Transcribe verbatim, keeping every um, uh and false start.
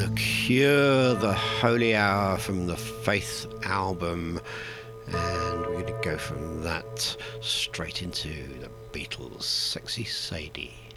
The Cure, The Holy Hour from the Faith album, and we're going to go from that straight into the Beatles' Sexy Sadie.